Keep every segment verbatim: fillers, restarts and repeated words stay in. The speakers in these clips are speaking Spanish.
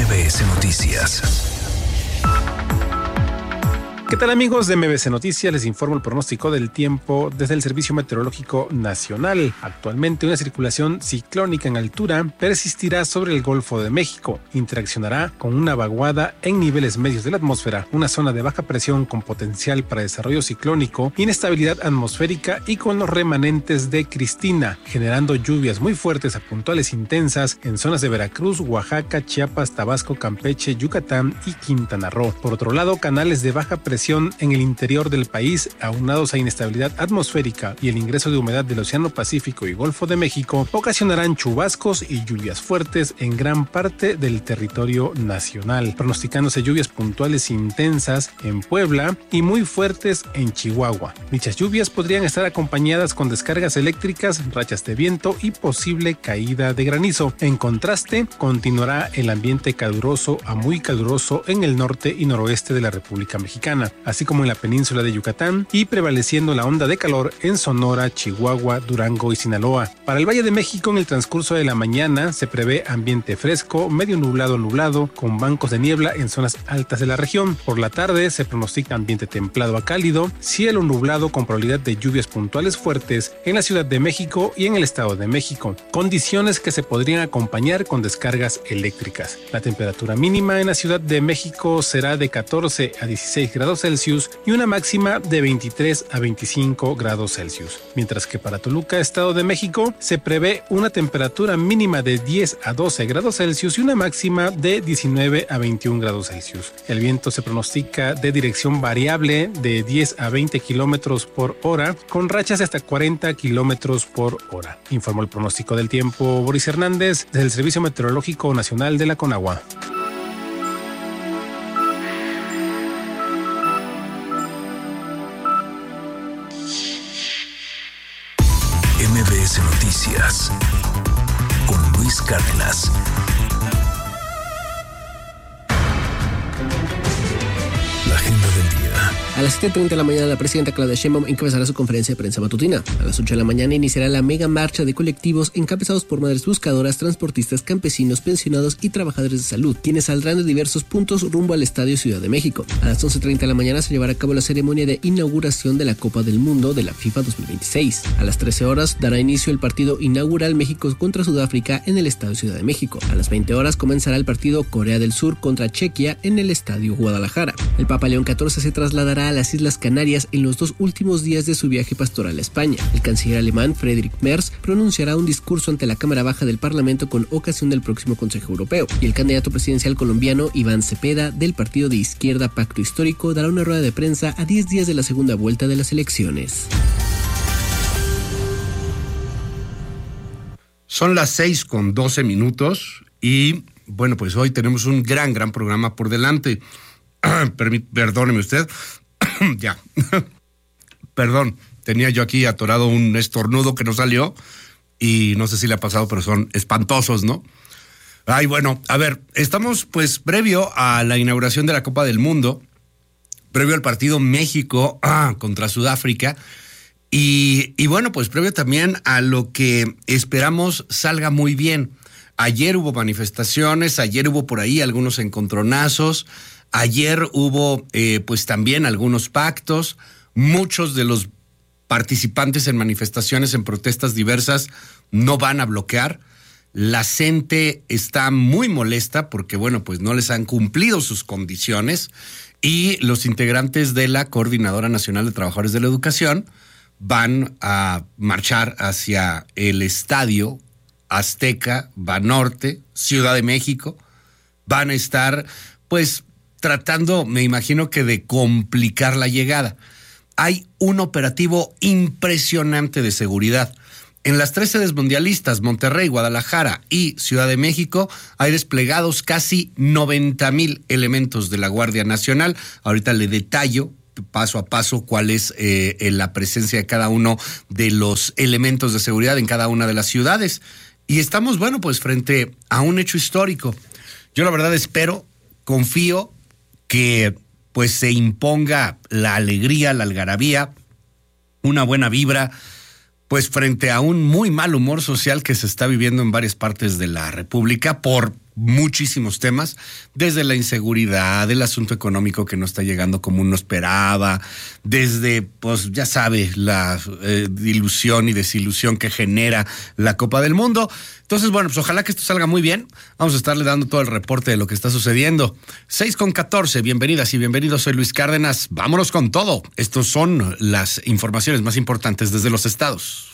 B S Noticias. ¿Qué tal, amigos de M B S Noticias? Les informo el pronóstico del tiempo desde el Servicio Meteorológico Nacional. Actualmente una circulación ciclónica en altura persistirá sobre el Golfo de México. Interaccionará con una vaguada en niveles medios de la atmósfera, una zona de baja presión con potencial para desarrollo ciclónico, inestabilidad atmosférica y con los remanentes de Cristina, generando lluvias muy fuertes a puntuales intensas en zonas de Veracruz, Oaxaca, Chiapas, Tabasco, Campeche, Yucatán y Quintana Roo. Por otro lado, canales de baja presión en el interior del país, aunados a inestabilidad atmosférica y el ingreso de humedad del Océano Pacífico y Golfo de México, ocasionarán chubascos y lluvias fuertes en gran parte del territorio nacional, pronosticándose lluvias puntuales intensas en Puebla y muy fuertes en Chihuahua. Dichas lluvias podrían estar acompañadas con descargas eléctricas, rachas de viento y posible caída de granizo. En contraste, continuará el ambiente caluroso a muy caluroso en el norte y noroeste de la República Mexicana, así como en la península de Yucatán, y prevaleciendo la onda de calor en Sonora, Chihuahua, Durango y Sinaloa. Para el Valle de México, en el transcurso de la mañana se prevé ambiente fresco, medio nublado nublado, con bancos de niebla en zonas altas de la región. Por la tarde se pronostica ambiente templado a cálido, cielo nublado con probabilidad de lluvias puntuales fuertes en la Ciudad de México y en el Estado de México, condiciones que se podrían acompañar con descargas eléctricas. La temperatura mínima en la Ciudad de México será de catorce a dieciséis grados Celsius y una máxima de veintitrés a veinticinco grados Celsius, mientras que para Toluca, Estado de México, se prevé una temperatura mínima de diez a doce grados Celsius y una máxima de diecinueve a veintiún grados Celsius. El viento se pronostica de dirección variable de diez a veinte kilómetros por hora, con rachas de hasta cuarenta kilómetros por hora. Informó el pronóstico del tiempo Boris Hernández desde el Servicio Meteorológico Nacional de la Conagua. M B S Noticias con Luis Cárdenas. La agenda del día. A las siete treinta de la mañana, la presidenta Claudia Sheinbaum encabezará su conferencia de prensa matutina. A las ocho de la mañana iniciará la mega marcha de colectivos encabezados por madres buscadoras, transportistas, campesinos, pensionados y trabajadores de salud, quienes saldrán de diversos puntos rumbo al Estadio Ciudad de México. A las once treinta de la mañana se llevará a cabo la ceremonia de inauguración de la Copa del Mundo de la FIFA dos mil veintiséis. A las trece horas dará inicio el partido inaugural México contra Sudáfrica en el Estadio Ciudad de México. A las veinte horas comenzará el partido Corea del Sur contra Chequia en el Estadio Guadalajara. El Papa León catorce se trasladará a las Islas Canarias en los dos últimos días de su viaje pastoral a España. El canciller alemán Friedrich Merz pronunciará un discurso ante la Cámara Baja del Parlamento con ocasión del próximo Consejo Europeo. Y el candidato presidencial colombiano Iván Cepeda, del partido de izquierda Pacto Histórico, dará una rueda de prensa a diez días de la segunda vuelta de las elecciones. Son las seis con doce minutos y, bueno, pues hoy tenemos un gran, gran programa por delante. Perdóneme usted. Ya. Perdón, tenía yo aquí atorado un estornudo que no salió y no sé si le ha pasado, pero son espantosos, ¿no? Ay, bueno, a ver, estamos pues previo a la inauguración de la Copa del Mundo, previo al partido México ah, contra Sudáfrica y, y bueno, pues previo también a lo que esperamos salga muy bien. Ayer hubo manifestaciones, ayer hubo por ahí algunos encontronazos. Ayer hubo eh, pues también algunos pactos, muchos de los participantes en manifestaciones, en protestas diversas, no van a bloquear. La gente está muy molesta porque, bueno, pues no les han cumplido sus condiciones y los integrantes de la Coordinadora Nacional de Trabajadores de la Educación van a marchar hacia el Estadio Azteca, Banorte, Ciudad de México. Van a estar, pues, tratando, me imagino que de complicar la llegada. Hay un operativo impresionante de seguridad. En las tres sedes mundialistas, Monterrey, Guadalajara y Ciudad de México, hay desplegados casi noventa mil elementos de la Guardia Nacional. Ahorita le detallo paso a paso cuál es eh, la presencia de cada uno de los elementos de seguridad en cada una de las ciudades. Y estamos, bueno, pues frente a un hecho histórico. Yo la verdad espero, confío que pues se imponga la alegría, la algarabía, una buena vibra, pues frente a un muy mal humor social que se está viviendo en varias partes de la República por muchísimos temas, desde la inseguridad, el asunto económico que no está llegando como uno esperaba, desde, pues ya sabe, la eh, ilusión y desilusión que genera la Copa del Mundo. Entonces, bueno, pues ojalá que esto salga muy bien. Vamos a estarle dando todo el reporte de lo que está sucediendo. seis con catorce, bienvenidas y bienvenidos, soy Luis Cárdenas. Vámonos con todo. Estos son las informaciones más importantes desde los estados.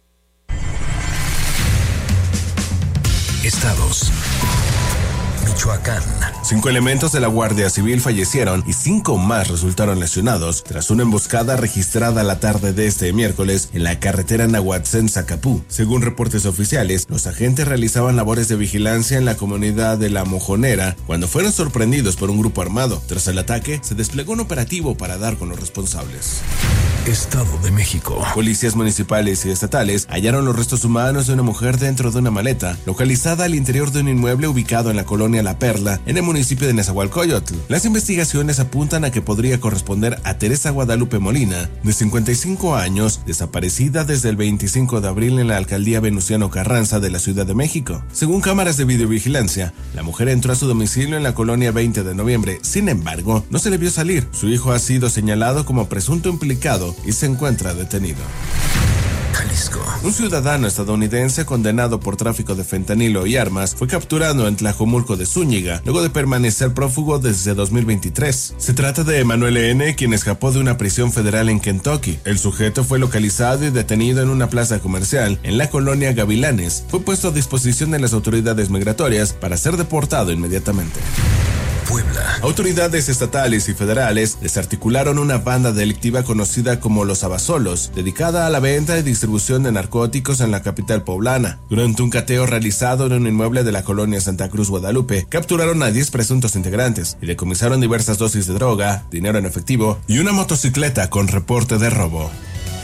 Estados. Michoacán. Cinco elementos de la Guardia Civil fallecieron y cinco más resultaron lesionados tras una emboscada registrada la tarde de este miércoles en la carretera Nahuatzén-Zacapú. Según reportes oficiales, los agentes realizaban labores de vigilancia en la comunidad de La Mojonera cuando fueron sorprendidos por un grupo armado. Tras el ataque, se desplegó un operativo para dar con los responsables. Estado de México. Policías municipales y estatales hallaron los restos humanos de una mujer dentro de una maleta, localizada al interior de un inmueble ubicado en la colonia La Perla, en el municipio de Nezahualcóyotl. Las investigaciones apuntan a que podría corresponder a Teresa Guadalupe Molina, de cincuenta y cinco años, desaparecida desde el veinticinco de abril en la alcaldía Venustiano Carranza de la Ciudad de México. Según cámaras de videovigilancia, la mujer entró a su domicilio en la colonia veinte de noviembre, sin embargo, no se le vio salir. Su hijo ha sido señalado como presunto implicado y se encuentra detenido. Jalisco. Un ciudadano estadounidense condenado por tráfico de fentanilo y armas fue capturado en Tlajomulco de Zúñiga, luego de permanecer prófugo desde dos mil veintitrés. Se trata de Emanuel N., quien escapó de una prisión federal en Kentucky. El sujeto fue localizado y detenido en una plaza comercial en la colonia Gavilanes. Fue puesto a disposición de las autoridades migratorias para ser deportado inmediatamente. Puebla. Autoridades estatales y federales desarticularon una banda delictiva conocida como Los Abasolos, dedicada a la venta y distribución de narcóticos en la capital poblana. Durante un cateo realizado en un inmueble de la colonia Santa Cruz Guadalupe, capturaron a diez presuntos integrantes y decomisaron diversas dosis de droga, dinero en efectivo y una motocicleta con reporte de robo.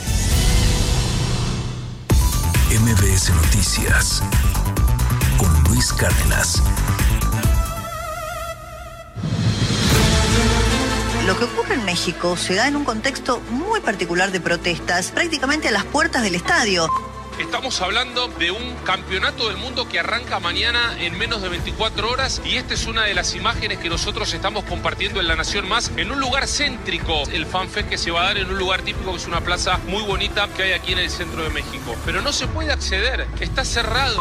M B S Noticias con Luis Cárdenas. Lo que ocurre en México se da en un contexto muy particular de protestas, prácticamente a las puertas del estadio. Estamos hablando de un campeonato del mundo que arranca mañana en menos de veinticuatro horas y esta es una de las imágenes que nosotros estamos compartiendo en La Nación Más, en un lugar céntrico, el FanFest que se va a dar en un lugar típico que es una plaza muy bonita que hay aquí en el centro de México. Pero no se puede acceder, está cerrado.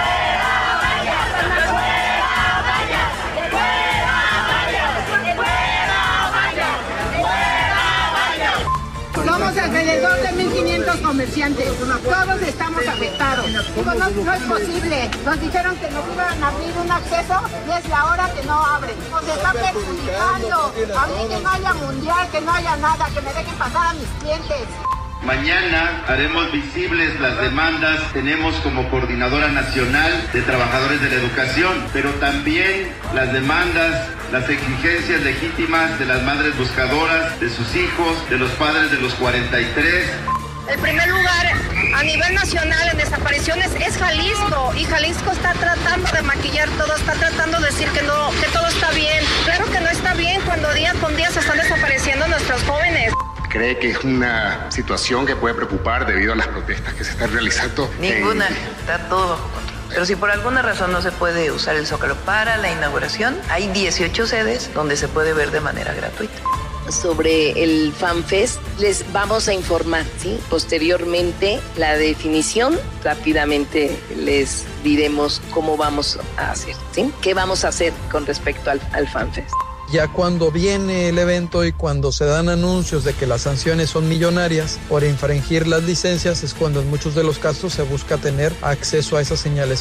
Somos alrededor de mil quinientos comerciantes, todos estamos afectados. Digo, no, no es posible. Nos dijeron que nos iban a abrir un acceso y es la hora que no abren. Nos está perjudicando. A mí que no haya mundial, que no haya nada, que me dejen pasar a mis clientes. Mañana haremos visibles las demandas. Tenemos como coordinadora nacional de trabajadores de la educación, pero también las demandas, las exigencias legítimas de las madres buscadoras, de sus hijos, de los padres de los cuarenta y tres. El primer lugar a nivel nacional en desapariciones es Jalisco y Jalisco está tratando de maquillar todo, está tratando de decir que no, que todo está bien. Claro que no está bien cuando día con día se están desapareciendo nuestros jóvenes. ¿Cree que es una situación que puede preocupar debido a las protestas que se están realizando? Ninguna, en... está todo bajo control. Pero si por alguna razón no se puede usar el Zócalo para la inauguración, hay dieciocho sedes donde se puede ver de manera gratuita. Sobre el FanFest les vamos a informar, ¿sí? Posteriormente la definición, rápidamente les diremos cómo vamos a hacer, ¿sí? ¿Qué vamos a hacer con respecto al, al FanFest? Ya cuando viene el evento y cuando se dan anuncios de que las sanciones son millonarias por infringir las licencias es cuando en muchos de los casos se busca tener acceso a esas señales.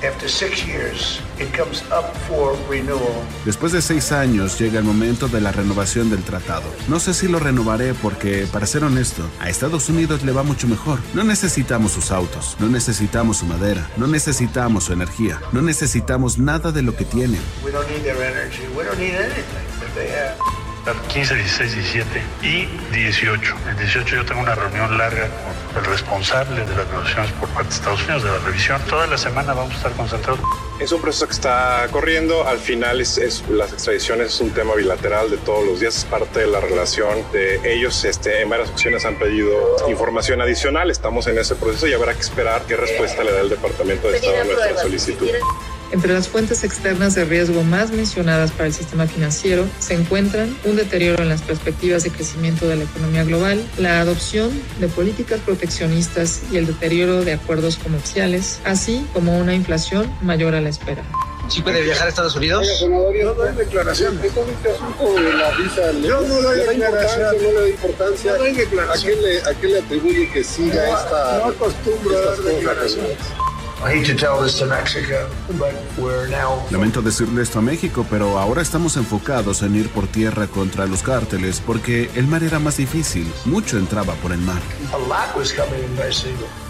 Después de seis años llega el momento de la renovación del tratado. No sé si lo renovaré porque, para ser honesto, a Estados Unidos le va mucho mejor. No necesitamos sus autos, no necesitamos su madera, no necesitamos su energía, no necesitamos nada de lo que tienen. quince, dieciséis, diecisiete y dieciocho. El dieciocho yo tengo una reunión larga con el responsable de las negociaciones por parte de Estados Unidos, de la revisión. Toda la semana vamos a estar concentrados. Es un proceso que está corriendo. Al final es, es las extradiciones es un tema bilateral de todos los días, es parte de la relación de ellos. Este, en varias ocasiones han pedido información adicional. Estamos en ese proceso y habrá que esperar qué respuesta le da el Departamento de Estado a nuestra solicitud. Entre las fuentes externas de riesgo más mencionadas para el sistema financiero se encuentran un deterioro en las perspectivas de crecimiento de la economía global, la adopción de políticas proteccionistas y el deterioro de acuerdos comerciales, así como una inflación mayor a la espera. ¿Sí puede viajar a Estados Unidos? No doy declaración. Este asunto de la visa, yo no doy declaración, no le doy importancia. No doy declaración. ¿A qué le, a qué le atribuye que siga no, esta? No acostumbro a dar declaraciones. Lamento decirle esto a México, pero ahora estamos enfocados en ir por tierra contra los cárteles porque el mar era más difícil. Mucho entraba por el mar. A lot was coming in by single.